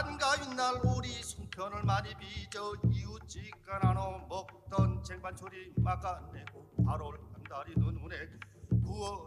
한가위 날 우리 송편을 많이 빚어 이웃집가 나눠 먹던 쟁반 소리 막아내고 8월 한 달이 눈에 부어